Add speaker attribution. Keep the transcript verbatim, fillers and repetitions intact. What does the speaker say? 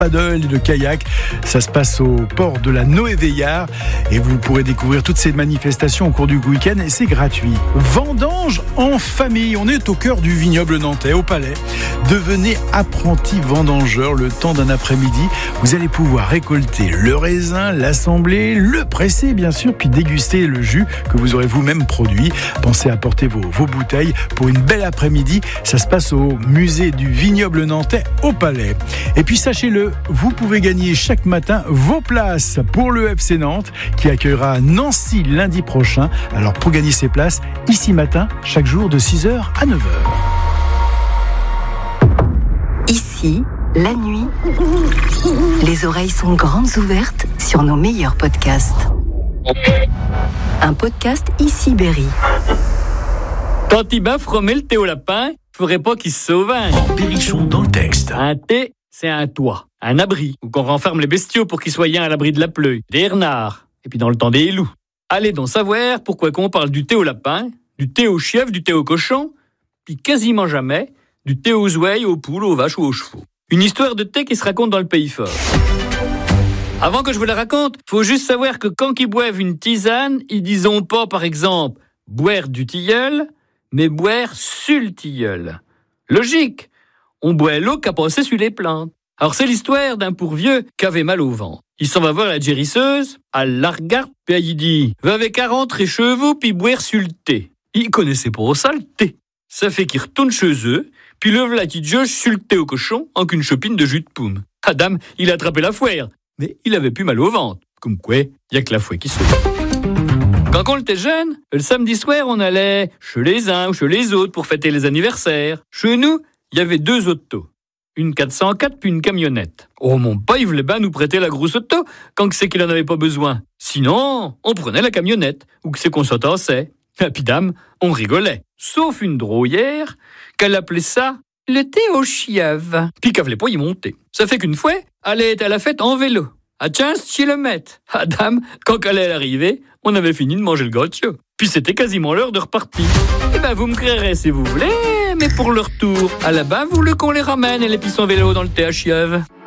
Speaker 1: paddle et de kayak. Ça se passe au port de la Noé-Veillard et vous pourrez découvrir toutes ces manifestations au cours du week-end et c'est gratuit. Vendange en famille, on est au cœur du vignoble nantais, au Palais. Devenez apprenti vendangeur le temps d'un après-midi. Vous allez pouvoir récolter le raisin, l'assembler, le presser bien sûr, puis déguster le jus que vous aurez vous-même produit. Pensez à porter vos, vos bouteilles pour une belle après-midi. Ça se passe au musée du vignoble nantais au Palais. Et puis sachez-le, vous pouvez gagner chaque matin vos places pour le F C Nantes qui accueillera Nancy lundi prochain. Alors pour gagner ces places, ici matin, chaque jour de six heures à neuf heures.
Speaker 2: Ici, la nuit, les oreilles sont grandes ouvertes sur nos meilleurs podcasts. Un podcast Ici Berry.
Speaker 3: Quand il baffe remet le thé au lapin, faudrait pas qu'il se sauvage.
Speaker 1: Berrichon dans le texte.
Speaker 3: Un thé, c'est un toit, un abri, où qu'on renferme les bestiaux pour qu'ils soient à l'abri de la pluie, des renards, et puis dans le temps des loups. Allez donc savoir pourquoi qu'on parle du thé au lapin, du thé au chèvre, du thé au cochon, puis quasiment jamais du thé aux ouailles, aux poules, aux vaches ou aux chevaux. Une histoire de thé qui se raconte dans le pays fort. Avant que je vous la raconte, faut juste savoir que quand ils boivent une tisane, ils disent pas, par exemple, boire du tilleul, mais boire sur le tilleul. Logique, on boit l'eau qu'a passé sur les plantes. Alors c'est l'histoire d'un pourvieux qui avait mal au ventre. Il s'en va voir la gérisseuse, elle la regarde, puis elle dit « Va avec quarante et chevaux, puis boire sur le thé. » Il connaissait pas ça, le thé. Ça fait qu'il retourne chez eux, puis lève la petite jauge sur le thé au cochon en qu'une chopine de jus de pomme. Adam, il a attrapé la fouère, mais il avait plus mal au ventre. Comme quoi, il y a que la fouet qui sauve. Quand on était jeune, le samedi soir, on allait chez les uns ou chez les autres pour fêter les anniversaires. Chez nous, il y avait deux autos. Une quatre cent quatre puis une camionnette. Oh mon père, il voulait bien nous prêter la grosse auto quand c'est qu'il en avait pas besoin. Sinon, on prenait la camionnette ou que c'est qu'on s'entassait. Et puis dame, on rigolait. Sauf une drôlière qu'elle appelait ça le thé aux chieves. Puis qu'elle voulait pas y monter. Ça fait qu'une fois, elle était à la fête en vélo, à quinze kilomètres. Ah dame, quand elle est arrivée, on avait fini de manger le gâteau. Puis c'était quasiment l'heure de repartir. Eh ben vous me créerez si vous voulez, mais pour le retour, à la bas, vous voulez qu'on les ramène et les pisse en vélo dans le thé à chieves.